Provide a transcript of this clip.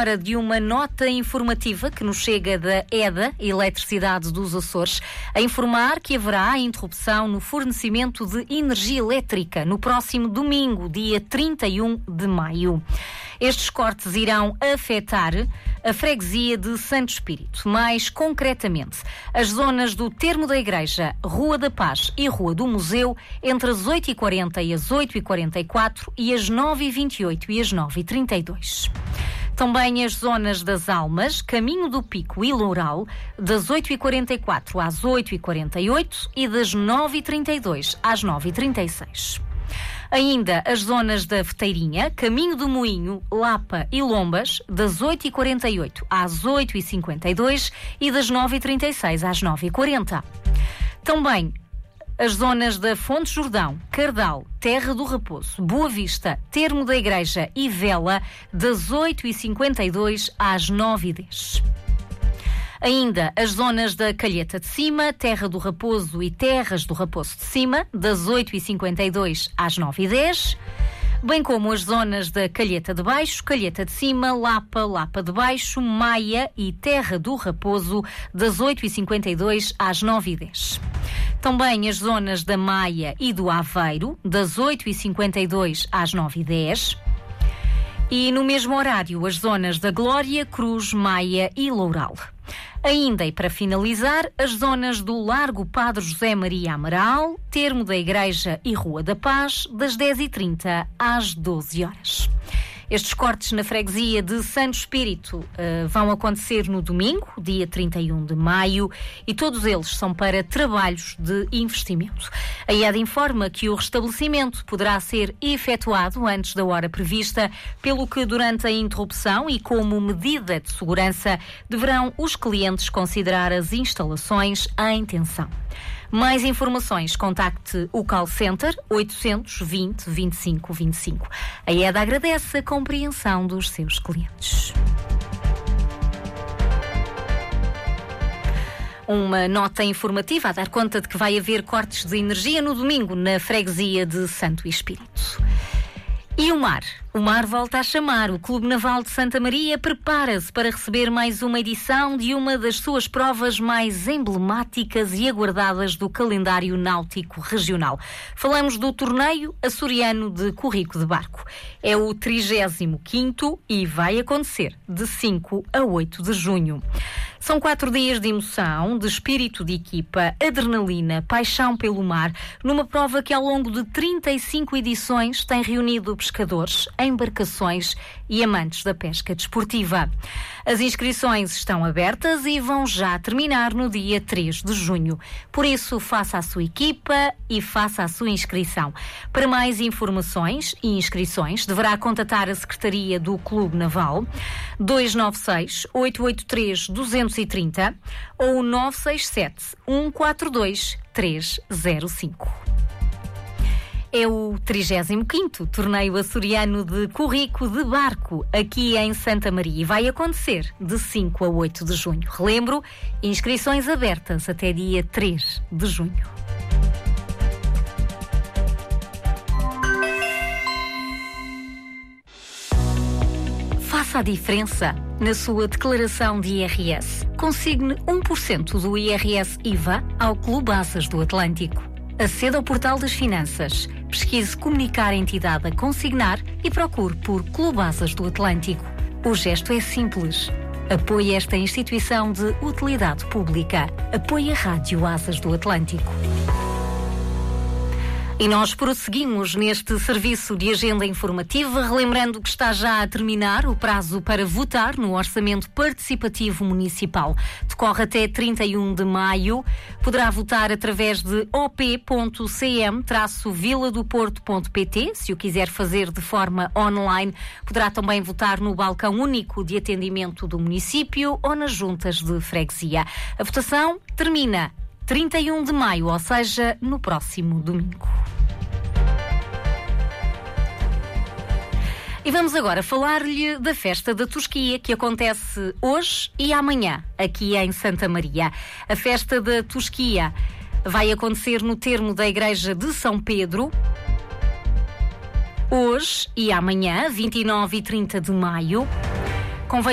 hora de uma nota informativa que nos chega da EDA, Eletricidade dos Açores, a informar que haverá interrupção no fornecimento de energia elétrica no próximo domingo, dia 31 de maio. Estes cortes irão afetar a freguesia de Santo Espírito, mais concretamente as zonas do Termo da Igreja, Rua da Paz e Rua do Museu, entre as 8h40 e as 8h44 e as 9h28 e as 9h32. Também as zonas das Almas, Caminho do Pico e Loural, das 8h44 às 8h48 e das 9h32 às 9h36. Ainda as zonas da Veteirinha, Caminho do Moinho, Lapa e Lombas, das 8h48 às 8h52 e das 9h36 às 9h40. Também as zonas da Fonte Jordão, Cardal, Terra do Raposo, Boa Vista, Termo da Igreja e Vela, das 8h52 às 9h10. Ainda as zonas da Calheta de Cima, Terra do Raposo e Terras do Raposo de Cima, das 8h52 às 9h10, bem como as zonas da Calheta de Baixo, Calheta de Cima, Lapa, Lapa de Baixo, Maia e Terra do Raposo, das 8h52 às 9h10. Também as zonas da Maia e do Aveiro, das 8h52 às 9h10. E no mesmo horário, as zonas da Glória, Cruz, Maia e Loural. Ainda e para finalizar, as zonas do Largo Padre José Maria Amaral, Termo da Igreja e Rua da Paz, das 10h30 às 12h. Estes cortes na freguesia de Santo Espírito vão acontecer no domingo, dia 31 de maio, e todos eles são para trabalhos de investimento. A IED informa que o restabelecimento poderá ser efetuado antes da hora prevista, pelo que durante a interrupção e como medida de segurança deverão os clientes considerar as instalações em tensão. Mais informações, contacte o call center 820 25 25. A EDA agradece a compreensão dos seus clientes. Uma nota informativa a dar conta de que vai haver cortes de energia no domingo na freguesia de Santo Espírito. E o mar? O mar volta a chamar. O Clube Naval de Santa Maria prepara-se para receber mais uma edição de uma das suas provas mais emblemáticas e aguardadas do calendário náutico regional. Falamos do Torneio Açoriano de Currico de Barco. É o 35º e vai acontecer de 5 a 8 de junho. São 4 dias de emoção, de espírito de equipa, adrenalina, paixão pelo mar, numa prova que ao longo de 35 edições tem reunido pescadores, embarcações e amantes da pesca desportiva. As inscrições estão abertas e vão já terminar no dia 3 de junho. Por isso, faça a sua equipa e faça a sua inscrição. Para mais informações e inscrições, deverá contatar a Secretaria do Clube Naval 296 883 230 ou 967 142 305. É o 35º Torneio Açoriano de Currico de Barco, aqui em Santa Maria, e vai acontecer de 5 a 8 de junho. Relembro, inscrições abertas até dia 3 de junho. Faça a diferença na sua declaração de IRS. Consigne 1% do IRS IVA ao Clube Asas do Atlântico. Aceda ao portal das finanças, pesquise comunicar a entidade a consignar e procure por Clube Asas do Atlântico. O gesto é simples. Apoie esta instituição de utilidade pública. Apoie a Rádio Asas do Atlântico. E nós prosseguimos neste serviço de agenda informativa, relembrando que está já a terminar o prazo para votar no Orçamento Participativo Municipal. Decorre até 31 de maio. Poderá votar através de op.cm-viladoporto.pt. Se o quiser fazer de forma online, poderá também votar no balcão único de atendimento do município ou nas juntas de freguesia. A votação termina 31 de maio, ou seja, no próximo domingo. E vamos agora falar-lhe da Festa da Tosquia, que acontece hoje e amanhã, aqui em Santa Maria. A Festa da Tosquia vai acontecer no termo da Igreja de São Pedro, hoje e amanhã, 29 e 30 de maio.